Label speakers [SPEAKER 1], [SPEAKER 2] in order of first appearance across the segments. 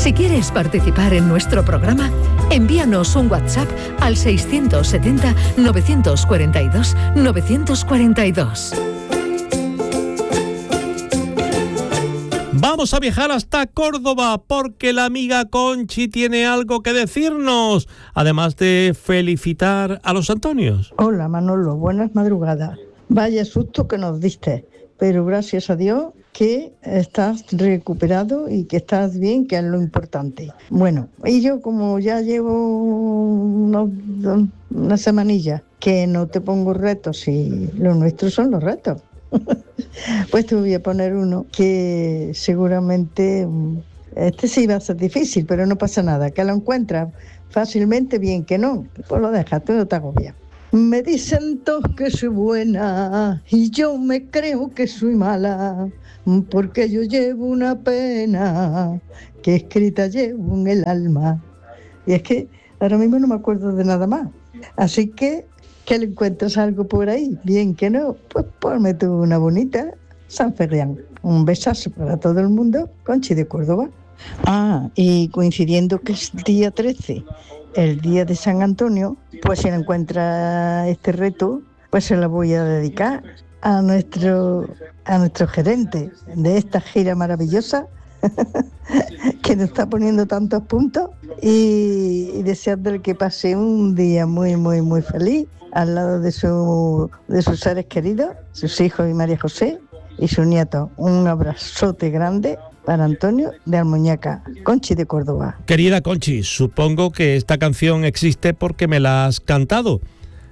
[SPEAKER 1] Si quieres participar en nuestro programa, envíanos un WhatsApp al 670-942-942.
[SPEAKER 2] Vamos a viajar hasta Córdoba porque la amiga Conchi tiene algo que decirnos, además de felicitar a los Antonios.
[SPEAKER 3] Hola Manolo, buenas madrugadas. Vaya susto que nos diste, pero gracias a Dios que estás recuperado y que estás bien, que es lo importante. Bueno, y yo como ya llevo una semanilla que no te pongo retos y los nuestros son los retos, pues te voy a poner uno que seguramente este sí va a ser difícil, pero no pasa nada, que lo encuentras fácilmente, bien que no, pues lo dejas, tú no te agobias. Me dicen todos que soy buena y yo me creo que soy mala, porque yo llevo una pena que escrita llevo en el alma. Y es que ahora mismo no me acuerdo de nada más. Así que le encuentras algo por ahí, bien que no, pues ponme tú una bonita San Ferrián. Un besazo para todo el mundo, Conchi de Córdoba. Y coincidiendo que es día 13, el día de San Antonio, pues si no encuentra este reto, pues se lo voy a dedicar a nuestro gerente de esta gira maravillosa que nos está poniendo tantos puntos y deseándole que pase un día muy, muy, muy feliz al lado de sus seres queridos, sus hijos y María José y su nieto. Un abrazote grande para Antonio de Almuñaca, Conchi de Córdoba.
[SPEAKER 2] Querida Conchi, supongo que esta canción existe porque me la has cantado,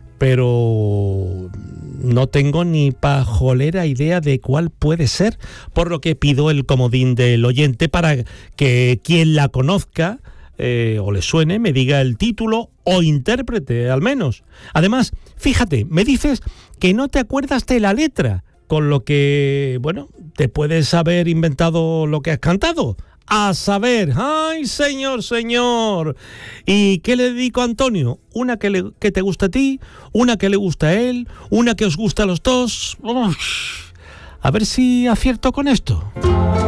[SPEAKER 2] pero no tengo ni pajolera idea de cuál puede ser, por lo que pido el comodín del oyente para que quien la conozca o le suene me diga el título o intérprete al menos. Además, fíjate, me dices que no te acuerdas de la letra, con lo que, bueno, te puedes haber inventado lo que has cantado. A saber, ¡ay, señor! ¿Y qué le dedico a Antonio? ¿Una que te gusta a ti? ¿Una que le gusta a él? ¿Una que os gusta a los dos? Uf, a ver si acierto con esto.